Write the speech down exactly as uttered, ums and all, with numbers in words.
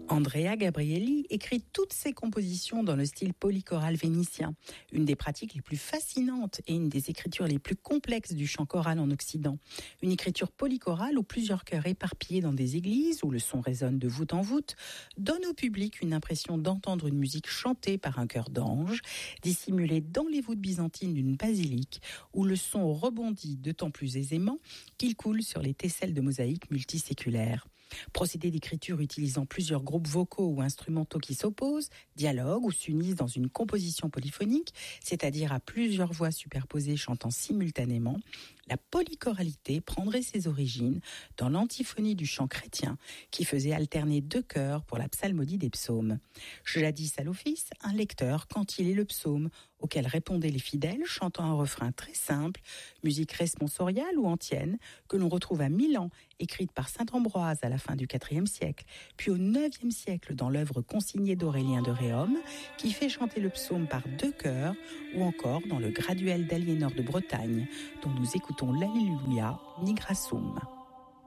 Andrea Gabrieli écrit toutes ses compositions dans le style polychoral vénitien, une des pratiques les plus fascinantes et une des écritures les plus complexes du chant choral en Occident. Une écriture polychorale où plusieurs chœurs éparpillés dans des églises, où le son résonne de voûte en voûte, donne au public une impression d'entendre une musique chantée par un chœur d'ange, dissimulée dans les voûtes byzantines d'une basilique, où le son rebondit d'autant plus aisément qu'il coule sur les tesselles de mosaïques multiséculaires. Procédé d'écriture utilisant plusieurs groupes vocaux ou instrumentaux qui s'opposent, dialoguent ou s'unissent dans une composition polyphonique, c'est-à-dire à plusieurs voix superposées chantant simultanément, la polychoralité prendrait ses origines dans l'antiphonie du chant chrétien qui faisait alterner deux chœurs pour la psalmodie des psaumes. Jadis à l'office, un lecteur cantilait le psaume auquel répondaient les fidèles chantant un refrain très simple, musique responsoriale ou antienne, que l'on retrouve à Milan, écrite par saint Ambroise à la fin du quatrième siècle, puis au neuvième siècle dans l'œuvre consignée d'Aurélien de Réhomme, qui fait chanter le psaume par deux chœurs, ou encore dans le graduel d'Aliénor de Bretagne, dont nous écoutons l'Alléluia Nigrassum.